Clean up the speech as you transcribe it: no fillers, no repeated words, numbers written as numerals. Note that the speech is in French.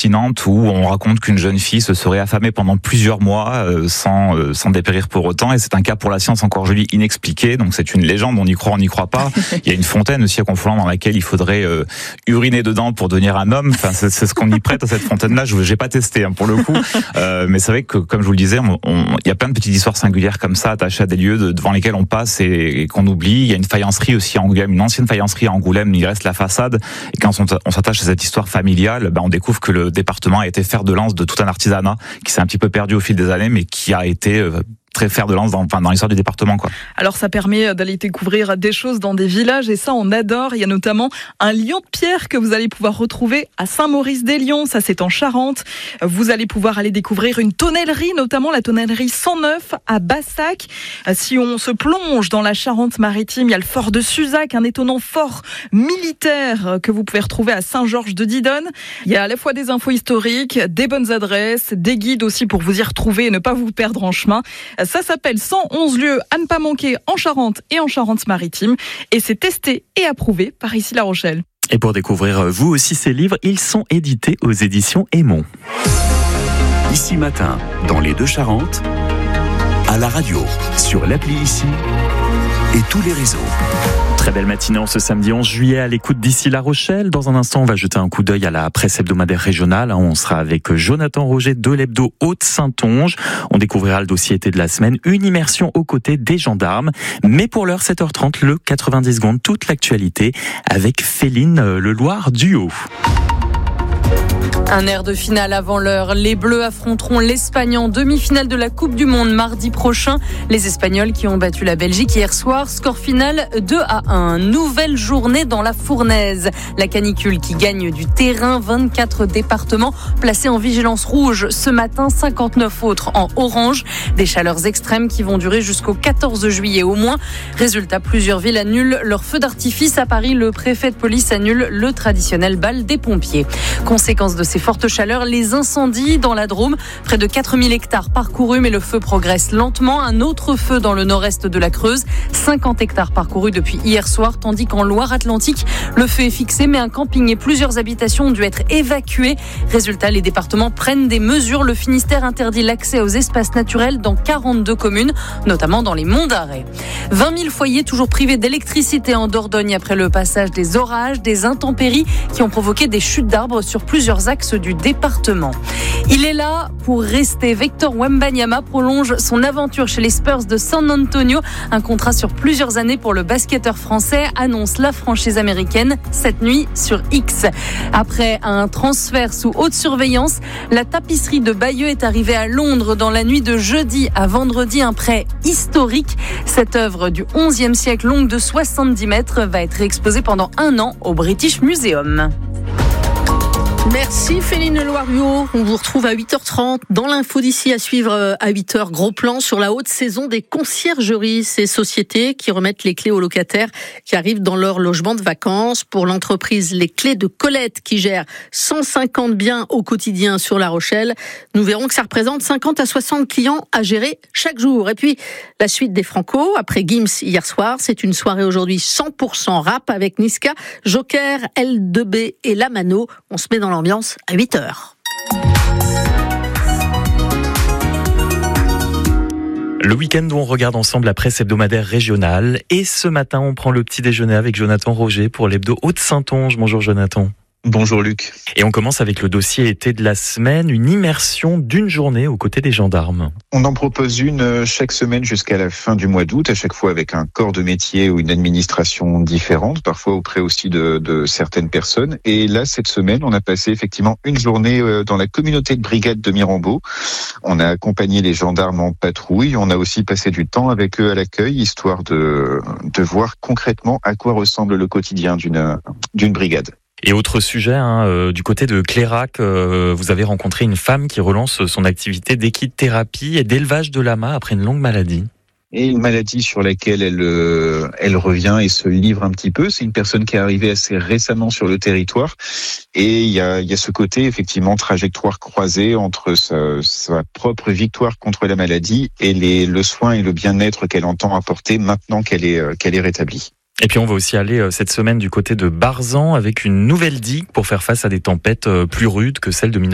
hallucinante où on raconte qu'une jeune fille se serait affamée pendant plusieurs mois sans dépérir pour autant. Et c'est un cas pour la science encore joli, inexpliqué. Donc c'est une légende, on y croit, on n'y croit pas. Il y a une fontaine aussi à Conflans dans laquelle il faudrait uriner dedans pour devenir un homme. Enfin, c'est ce qu'on y prête à cette fontaine-là. Je n'ai pas testé pour le coup. Mais c'est vrai que, comme je vous le disais, il y a plein de petites histoires singulières comme ça, attachées à des lieux devant lesquels on passe et qu'on oublie. Il y a une faïencerie aussi à Angoulême, une ancienne faïencerie à Angoulême, il reste la façade. Et quand on s'attache à cette histoire familiale, on découvre que le département a été fer de lance de tout un artisanat qui s'est un petit peu perdu au fil des années, mais qui a été très fer de lance dans l'histoire du département, quoi. Alors ça permet d'aller découvrir des choses dans des villages et ça on adore. Il y a notamment un lion de pierre que vous allez pouvoir retrouver à Saint-Maurice-des-Lions, ça c'est en Charente. Vous allez pouvoir aller découvrir une tonnellerie, notamment la tonnellerie 109 à Bassac. Si on se plonge dans la Charente-Maritime, il y a le fort de Suzac, un étonnant fort militaire que vous pouvez retrouver à Saint-Georges-de-Didonne. Il y a à la fois des infos historiques, des bonnes adresses, des guides aussi pour vous y retrouver et ne pas vous perdre en chemin. Ça s'appelle 111 lieux à ne pas manquer en Charente et en Charente-Maritime. Et c'est testé et approuvé par Ici La Rochelle. Et pour découvrir vous aussi ces livres, ils sont édités aux éditions Aymon. Ici Matin, dans les Deux Charentes, à la radio, sur l'appli Ici et tous les réseaux. Très belle matinée en ce samedi 11 juillet à l'écoute d'Ici La Rochelle. Dans un instant, on va jeter un coup d'œil à la presse hebdomadaire régionale. On sera avec Jonathan Roger de l'hebdo Haute-Saintonge. On découvrira le dossier été de la semaine, une immersion aux côtés des gendarmes. Mais pour l'heure, 7h30, le 90 secondes, toute l'actualité avec Féline Leloir Duo. Un air de finale avant l'heure. Les Bleus affronteront l'Espagne en demi-finale de la Coupe du Monde mardi prochain. Les Espagnols qui ont battu la Belgique hier soir. Score final 2-1. Nouvelle journée dans la fournaise. La canicule qui gagne du terrain. 24 départements placés en vigilance rouge ce matin. 59 autres en orange. Des chaleurs extrêmes qui vont durer jusqu'au 14 juillet au moins. Résultat, plusieurs villes annulent leur feu d'artifice. À Paris, le préfet de police annule le traditionnel bal des pompiers. Conséquence de ces fortes chaleurs, les incendies dans la Drôme. Près de 4000 hectares parcourus, mais le feu progresse lentement. Un autre feu dans le nord-est de la Creuse. 50 hectares parcourus depuis hier soir, tandis qu'en Loire-Atlantique, le feu est fixé, mais un camping et plusieurs habitations ont dû être évacuées. Résultat, les départements prennent des mesures. Le Finistère interdit l'accès aux espaces naturels dans 42 communes, notamment dans les monts d'Arrée. 20 000 foyers toujours privés d'électricité en Dordogne après le passage des orages, des intempéries qui ont provoqué des chutes d'arbres sur plusieurs axes du département. Il est là pour rester. Victor Wembanyama prolonge son aventure chez les Spurs de San Antonio. Un contrat sur plusieurs années pour le basketteur français, annonce la franchise américaine cette nuit sur X. Après un transfert sous haute surveillance, la tapisserie de Bayeux est arrivée à Londres dans la nuit de jeudi à vendredi. Un prêt historique. Cette œuvre du XIe siècle, longue de 70 mètres, va être exposée pendant un an au British Museum. Merci Féline Leloir-Duo. On vous retrouve à 8h30 dans l'info d'ici à suivre à 8h. Gros plan sur la haute saison des conciergeries, ces sociétés qui remettent les clés aux locataires qui arrivent dans leur logement de vacances. Pour l'entreprise Les Clés de Colette qui gère 150 biens au quotidien sur La Rochelle, nous verrons que ça représente 50 à 60 clients à gérer chaque jour. Et puis la suite des Franco après Gims hier soir, c'est une soirée aujourd'hui 100% rap avec Niska, Joker, L2B et Lamano. On se met dans l'ambiance à 8h. Le week-end où on regarde ensemble la presse hebdomadaire régionale. Et ce matin, on prend le petit déjeuner avec Jonathan Roger pour l'hebdo Haute-Saintonge. Bonjour Jonathan. Bonjour Luc. Et on commence avec le dossier été de la semaine, une immersion d'une journée aux côtés des gendarmes. On en propose une chaque semaine jusqu'à la fin du mois d'août, à chaque fois avec un corps de métier ou une administration différente, parfois auprès aussi de certaines personnes. Et là, cette semaine, on a passé effectivement une journée dans la communauté de brigade de Mirambeau. On a accompagné les gendarmes en patrouille. On a aussi passé du temps avec eux à l'accueil, histoire de voir concrètement à quoi ressemble le quotidien d'une brigade. Et autre sujet, du côté de Clérac, vous avez rencontré une femme qui relance son activité d'équithérapie et d'élevage de lamas après une longue maladie. Et une maladie sur laquelle elle revient et se livre un petit peu. C'est une personne qui est arrivée assez récemment sur le territoire. Et il y a ce côté, effectivement, trajectoire croisée entre sa propre victoire contre la maladie et le soin et le bien-être qu'elle entend apporter maintenant qu'elle est rétablie. Et puis on va aussi aller cette semaine du côté de Barzan avec une nouvelle digue pour faire face à des tempêtes plus rudes que celles de